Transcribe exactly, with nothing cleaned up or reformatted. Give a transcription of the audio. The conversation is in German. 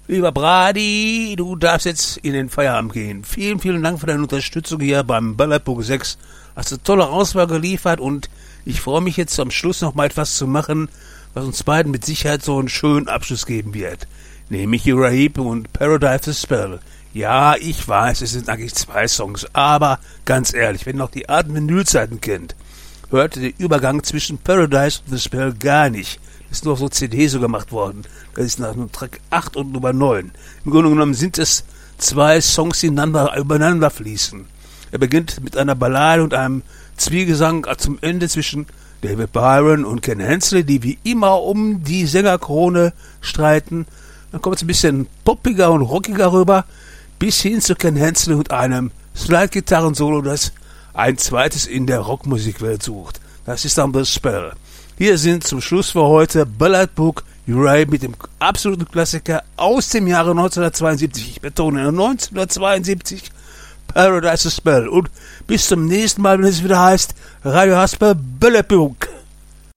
Lieber Brady, du darfst jetzt in den Feierabend gehen. Vielen, vielen Dank für deine Unterstützung hier beim Ballerburg sechs. Hast eine tolle Auswahl geliefert und ich freue mich jetzt am Schluss noch mal etwas zu machen, was uns beiden mit Sicherheit so einen schönen Abschluss geben wird. Nämlich Uriah Heep und Paradise the Spell. Ja, ich weiß, es sind eigentlich zwei Songs, aber ganz ehrlich, wenn ihr noch die alten Vinylzeiten kennt, hört ihr den Übergang zwischen Paradise und the Spell gar nicht. Ist nur auf so C D so gemacht worden. Das ist nach Track acht und Nummer neun. Im Grunde genommen sind es zwei Songs, die ineinander, übereinander fließen. Er beginnt mit einer Ballade und einem Zwiegesang zum Ende zwischen David Byron und Ken Hensley, die wie immer um die Sängerkrone streiten. Dann kommt es ein bisschen poppiger und rockiger rüber, bis hin zu Ken Hensley und einem Slide-Gitarren-Solo, das ein zweites in der Rockmusikwelt sucht. Das ist dann The Spell. Hier sind zum Schluss für heute Ballerburg Uriah mit dem absoluten Klassiker aus dem Jahre neunzehnhundertzweiundsiebzig. Ich betone neunzehnhundertzweiundsiebzig, Paradise the Spell. Und bis zum nächsten Mal, wenn es wieder heißt Radio Hasper Ballerburg.